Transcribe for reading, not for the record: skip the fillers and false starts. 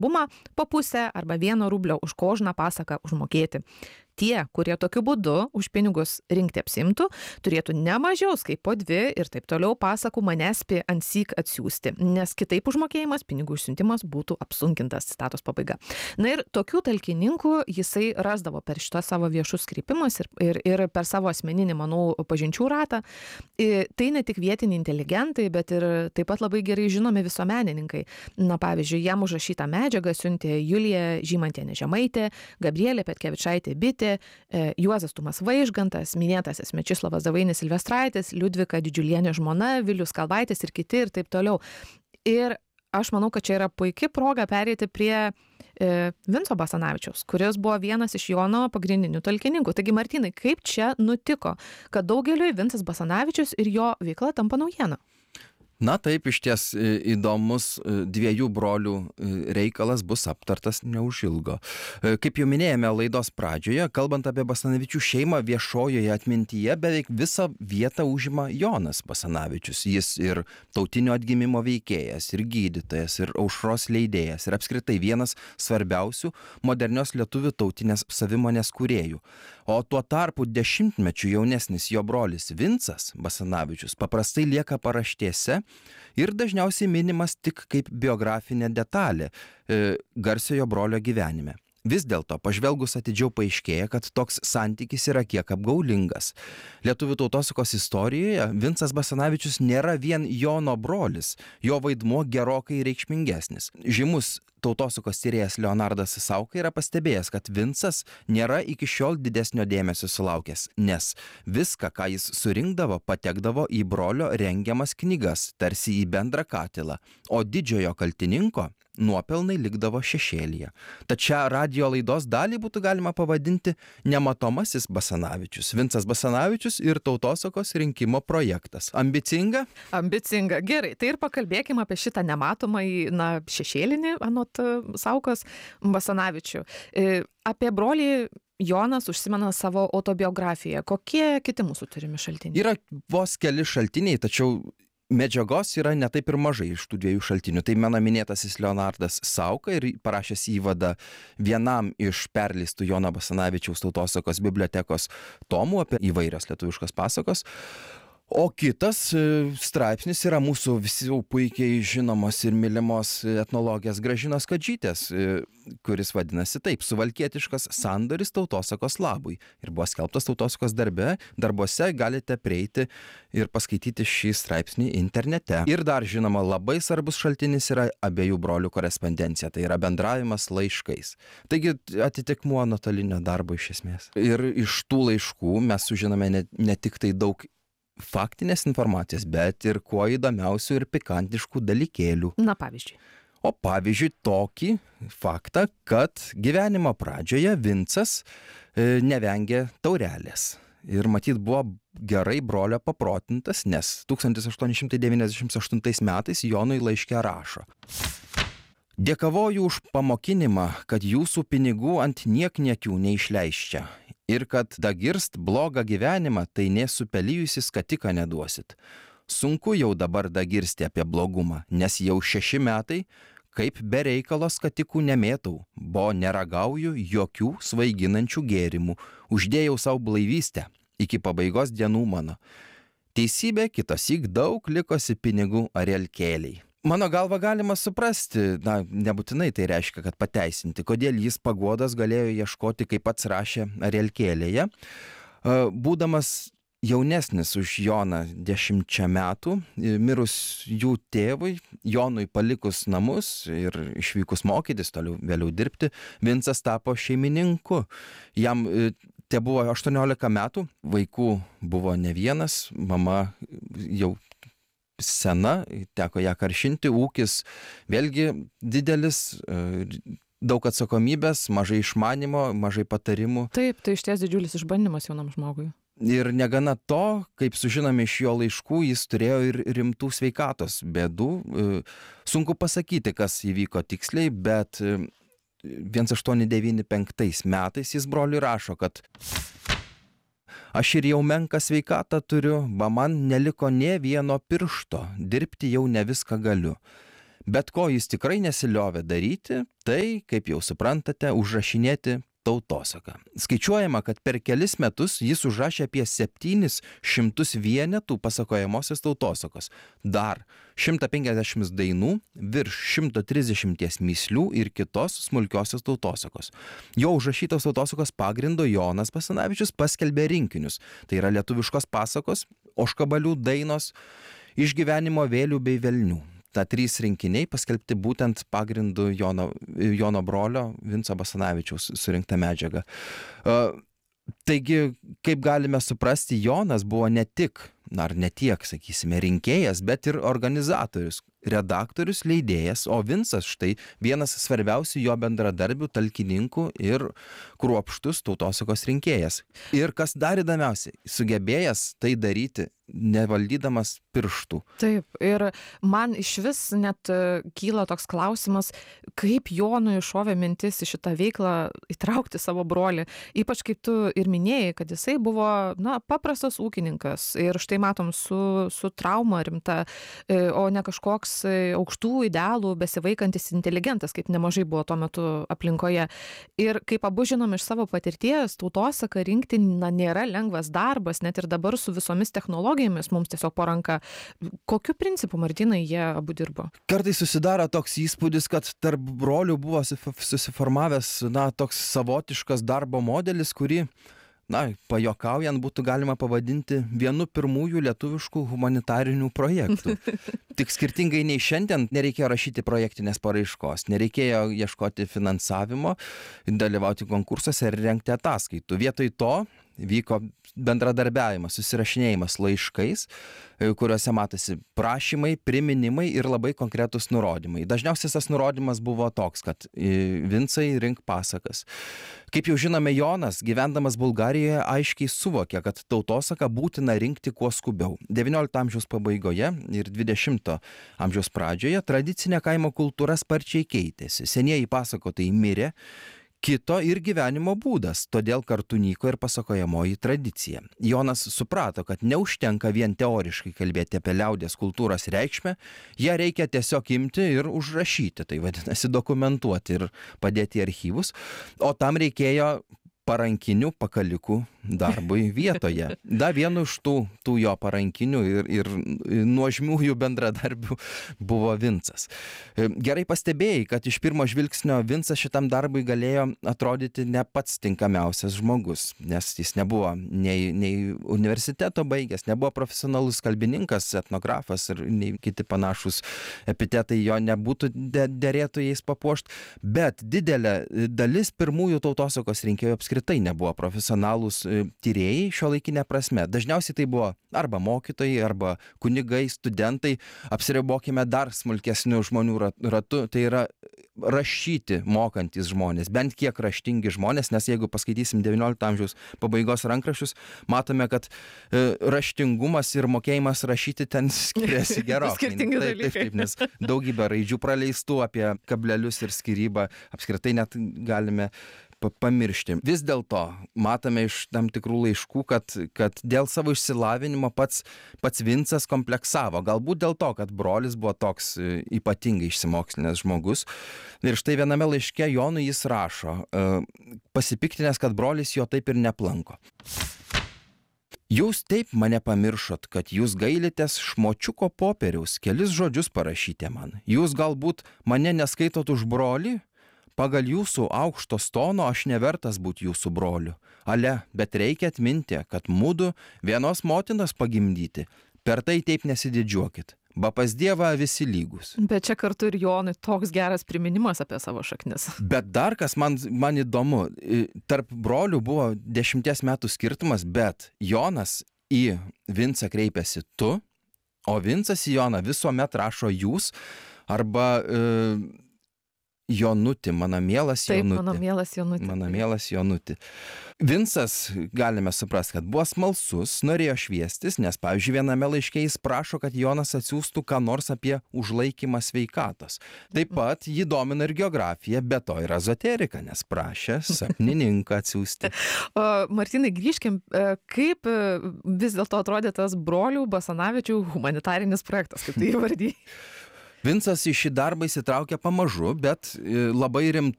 albumą po pusę arba 1 rublio už kožną pasaką užmokėti. Tie, kurie tokiu būdu už pinigus rinkti apsimtų, turėtų ne mažiau kaip po 2 ir taip toliau pasakų manęs ansyk atsiųsti, nes kitaip užmokėjimas, pinigų išsiuntimas būtų apsunkintas, citatos pabaiga. Na ir tokių talkininkų jisai rasdavo per šitą savo viešus kreipimus ir per savo asmeninį, manau, pažinčių ratą. Tai ne tik vietiniai inteligentai, bet ir taip pat labai gerai žinomi visuomenininkai. Na, pavyzdžiui, jam užrašytą medžiagą siuntė Julija Žymantienė Žemaitė, Gabrielė Petkevičaitė Bitė, Juozas Tumas Vaižgantas, minėtasis Mečislovas Davainis Silvestraitis, Liudvika Didžiulienė žmona, Vilius Kalvaitis ir kiti ir taip toliau. Ir aš manau, kad čia yra puikia proga pereiti prie Vinco Basanavičiaus, kuris buvo vienas iš Jono pagrindinių talkininkų. Taigi, Martynai, kaip čia nutiko, kad daugeliui Vincas Basanavičius ir jo veikla tampa naujiena? Na taip, iš ties įdomus 2 brolių reikalas bus aptartas neužilgo. Kaip jau minėjome laidos pradžioje, kalbant apie Basanavičių šeimą, viešojoje atmintyje beveik visą vietą užima Jonas Basanavičius. Jis ir tautinio atgimimo veikėjas, ir gydytojas, ir aušros leidėjas, ir apskritai vienas svarbiausių modernios lietuvių tautinės savimonės kūrėjų. O tuo tarpu 10-mečių jaunesnis jo brolis Vincas Basanavičius paprastai lieka paraštėse ir dažniausiai minimas tik kaip biografinė detalė garsiojo brolio gyvenime. Vis dėlto, pažvelgus atidžiau paaiškėja, kad toks santykis yra kiek apgaulingas. Lietuvių tautosakos istorijoje Vincas Basanavičius nėra vien Jono brolis, jo vaidmuo gerokai reikšmingesnis. Žymus tautosakos tyrėjas Leonardas Sauka yra pastebėjęs, kad Vincas nėra iki šiol didesnio dėmesio sulaukęs, nes viską, ką jis surinkdavo, patekdavo į brolio rengiamas knygas, tarsi į bendrą katilą, o didžiojo kaltininko nuopelnai likdavo šešėlyje. Tad šią radijo laidos dalį būtų galima pavadinti Nematomasis Basanavičius. Vincas Basanavičius ir tautosakos rinkimo projektas. Ambicinga? Ambicinga. Gerai, tai ir pakalbėkime apie šitą nematomąjį, šešėlinį, anot Saukos, Basanavičių. Apie brolį Jonas užsimena savo autobiografiją. Kokie kiti mūsų turimi šaltiniai? Yra vos keli šaltiniai, tačiau medžiagos yra ne taip ir mažai iš tų 2 šaltinių. Tai mano minėtasis Leonardas Sauka ir parašęs įvadą vienam iš perleistų Jono Basanavičiaus tautosakos bibliotekos tomų apie įvairios lietuviškos pasakos. O kitas straipsnis yra mūsų visi jau puikiai žinomos ir mylimos etnologės Gražinos Kadžytės, kuris vadinasi taip: Suvalkietiškas sandoris tautosakos labui. Ir buvo skelbtas tautosakos darbuose, galite prieiti ir paskaityti šį straipsnį internete. Ir dar žinoma, labai svarbus šaltinis yra abiejų brolių korespondencija, tai yra bendravimas laiškais. Taigi atitikmuo nuotolinio darbo iš esmės. Ir iš tų laiškų mes sužinome ne tik tai daug faktinės informacijos, bet ir kuo įdomiausių ir pikantiškų dalykėlių. Na, pavyzdžiui. O pavyzdžiui, tokį faktą, kad gyvenimo pradžioje Vincas nevengė taurelės. Ir matyt buvo gerai brolio paprotintas, nes 1898 metais Jonui laiške rašo: Dėkavoju už pamokinimą, kad jūsų pinigų ant niekniekių neišleiščia. Ir kad dagirst blogą gyvenimą, tai nesupelijusi skatiką neduosit. Sunku jau dabar dagirsti apie blogumą, nes jau 6 metai, kaip be reikalo skatikų nemėtau, bo neragauju jokių svaiginančių gėrimų, uždėjau savo blaivystę iki pabaigos dienų mano. Teisybė, kitąsyk daug likosi pinigų arielkėliai. Mano galva galima suprasti, nebūtinai tai reiškia, kad pateisinti, kodėl jis paguodos galėjo ieškoti, kaip pats rašė, arielkėlėje. Būdamas jaunesnis už Joną 10 metų, mirus jų tėvui, Jonui palikus namus ir išvykus mokytis, vėliau dirbti, Vincas tapo šeimininku. Jam tebuvo 18 metų, vaikų buvo ne vienas, mama jau sena, teko ją karšinti, ūkis vėlgi didelis, daug atsakomybės, mažai išmanimo, mažai patarimų. Taip, tai išties didžiulis išbandymas jaunam žmogui. Ir negana to, kaip sužinome iš jo laiškų, jis turėjo ir rimtų sveikatos bėdų. Sunku pasakyti, kas įvyko tiksliai, bet 1895 metais jis broliui rašo, kad aš ir jau menką sveikatą turiu, ba man neliko nė vieno piršto, dirbti jau ne viską galiu. Bet ko jis tikrai nesiliovė daryti, tai, kaip jau suprantate, užrašinėti tautosaką. Skaičiuojama, kad per kelis metus jis užrašė apie 700 vienetų pasakojamosios tautosakos. Dar 150 dainų, virš 130 mįslių ir kitos smulkiosios tautosakos. Jo užrašytos tautosakos pagrindo Jonas Basanavičius paskelbė rinkinius. Tai yra lietuviškos pasakos, ožkabalių dainos, išgyvenimo vėlių bei velnių. Ta 3 rinkiniai paskelbti būtent pagrindu Jono brolio Vinco Basanavičiaus surinkta medžiaga. Taigi, kaip galime suprasti, Jonas buvo ne tik, ar ne tiek, sakysime, rinkėjas, bet ir organizatorius, redaktorius, leidėjas, o Vincas štai vienas svarbiausių jo bendradarbių, talkininkų ir kruopštus tautosakos rinkėjas. Ir kas dar įdomiausia, sugebėjęs tai daryti nevaldydamas pirštų. Taip, ir man iš vis net kyla toks klausimas, kaip Jonui šovė mintis į šitą veiklą įtraukti savo brolį. Ypač kaip tu ir minėjai, kad jisai buvo paprastas ūkininkas ir štai matom su trauma rimta, o ne kažkoks aukštų idealų besivaikantis inteligentas, kaip nemažai buvo tuo metu aplinkoje. Ir kaip abu žinom iš savo patirties, tautosaką rinkti nėra lengvas darbas, net ir dabar su visomis technologijomis mums tiesiog po ranka. Kokiu principu, Martynai, jie abu dirbo? Kartais susidaro toks įspūdis, kad tarp brolių buvo susiformavęs toks savotiškas darbo modelis, kurį pajuokaujant būtų galima pavadinti vienu pirmųjų lietuviškų humanitarinių projektų. Tik skirtingai nei šiandien nereikėjo rašyti projektinės paraiškos, nereikėjo ieškoti finansavimo, dalyvauti konkursuose ir rengti ataskaitų. Vietoj to vyko bendradarbiavimas, susirašinėjimas laiškais, kuriuose matosi prašymai, priminimai ir labai konkretus nurodymai. Dažniausiai tas nurodymas buvo toks, kad Vincai, rink pasakas. Kaip jau žinome, Jonas, gyvendamas Bulgarijoje, aiškiai suvokė, kad tautosaką būtina rinkti kuo skubiau. 19 amžiaus pabaigoje ir 20 amžiaus pradžioje tradicinė kaimo kultūra sparčiai keitėsi. Senieji pasakotojai mirė, kito ir gyvenimo būdas, todėl kartu nyko ir pasakojamoji tradicija. Jonas suprato, kad neužtenka vien teoriškai kalbėti apie liaudies kultūros reikšmę, ją reikia tiesiog imti ir užrašyti, tai vadinasi dokumentuoti ir padėti į archyvus, o tam reikėjo parankinių pakalikų darbui vietoje. Vienu iš tų jo parankinių ir nuožmiųjų bendradarbių buvo Vincas. Gerai pastebėjai, kad iš pirmo žvilgsnio Vincas šitam darbui galėjo atrodyti ne pats tinkamiausias žmogus, nes jis nebuvo nei universiteto baigęs, nebuvo profesionalus kalbininkas, etnografas ir nei kiti panašus epitetai jo nebūtų derėtų jais papuošti, bet didelė dalis pirmųjų tautosakos rinkėjų apskritai nebuvo profesionalūs tyrėjai šiuolaikinė prasme. Dažniausiai tai buvo arba mokytojai, arba kunigai, studentai, apsiribokime dar smulkesnių žmonių ratu, tai yra rašyti mokantys žmonės, bent kiek raštingi žmonės, nes jeigu paskaitysim 19 amžiaus pabaigos rankraščius, matome, kad raštingumas ir mokėjimas rašyti ten skiriasi gerokai. Skirtingi dalykai. Taip, nes daugybė raidžių praleistų, apie kablelius ir skyrybą apskritai net galime pamiršti. Vis dėlto matome iš tam tikrų laiškų, kad dėl savo išsilavinimo pats Vincas kompleksavo. Galbūt dėl to, kad brolis buvo toks ypatingai išsimokslinęs žmogus. Ir štai viename laiške Jonui jis rašo, pasipiktinęs, kad brolis jo taip ir neplanko. Jūs taip mane pamiršot, kad jūs gailitės šmočiuko popieriaus kelis žodžius parašyti man. Jūs galbūt mane neskaitot už brolį? Pagal jūsų aukšto stono aš nevertas būti jūsų broliu. Ale, bet reikia atminti, kad mudu vienos motinos pagimdyti. Per tai taip nesididžiuokit. Ba pas Dievą visi lygus. Bet čia kartu ir Jonui toks geras priminimas apie savo šaknis. Bet dar kas man įdomu, tarp brolių buvo 10 metų skirtumas, bet Jonas į Vincą kreipiasi tu, o Vincas į Joną visuomet rašo jūs arba Jonuti, mano mielas Jonuti. Taip, mano mielas Jonuti. Mano mielas Jonuti. Vincas, galime suprasti, kad buvo smalsus, norėjo šviestis, nes, pavyzdžiui, viename laiške jis prašo, kad Jonas atsiųstų ką nors apie užlaikymą sveikatos. Taip pat jį domina ir geografija, be to ir ezoterika, nes prašė sapnininką atsiųsti. Martynai, grįžkim, kaip vis dėlto atrodė tas brolių Basanavičių humanitarinis projektas, kaip tai įvardėjai? Vincas į šį darbą įsitraukė pamažu, bet labai rimtai